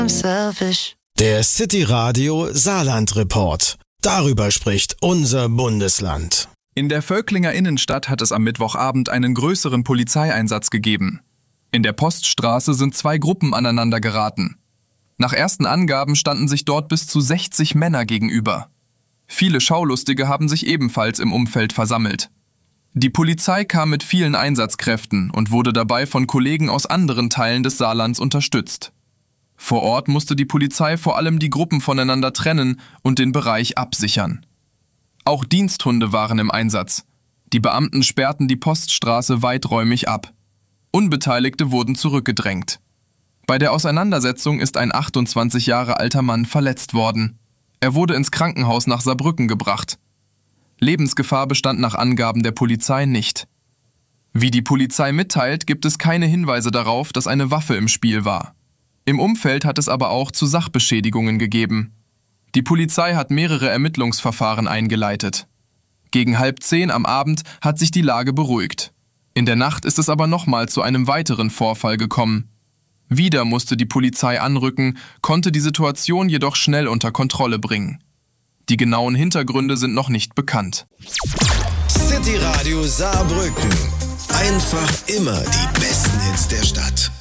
selfish. Der City Radio Saarland Report. Darüber spricht unser Bundesland. In der Völklinger Innenstadt hat es am Mittwochabend einen größeren Polizeieinsatz gegeben. In der Poststraße sind 2 Gruppen aneinander geraten. Nach ersten Angaben standen sich dort bis zu 60 Männer gegenüber. Viele Schaulustige haben sich ebenfalls im Umfeld versammelt. Die Polizei kam mit vielen Einsatzkräften und wurde dabei von Kollegen aus anderen Teilen des Saarlands unterstützt. Vor Ort musste die Polizei vor allem die Gruppen voneinander trennen und den Bereich absichern. Auch Diensthunde waren im Einsatz. Die Beamten sperrten die Poststraße weiträumig ab. Unbeteiligte wurden zurückgedrängt. Bei der Auseinandersetzung ist ein 28 Jahre alter Mann verletzt worden. Er wurde ins Krankenhaus nach Saarbrücken gebracht. Lebensgefahr bestand nach Angaben der Polizei nicht. Wie die Polizei mitteilt, gibt es keine Hinweise darauf, dass eine Waffe im Spiel war. Im Umfeld hat es aber auch zu Sachbeschädigungen gegeben. Die Polizei hat mehrere Ermittlungsverfahren eingeleitet. Gegen 9:30 am Abend hat sich die Lage beruhigt. In der Nacht ist es aber nochmal zu einem weiteren Vorfall gekommen. Wieder musste die Polizei anrücken, konnte die Situation jedoch schnell unter Kontrolle bringen. Die genauen Hintergründe sind noch nicht bekannt. City Radio Saarbrücken. Einfach immer die besten Hits der Stadt.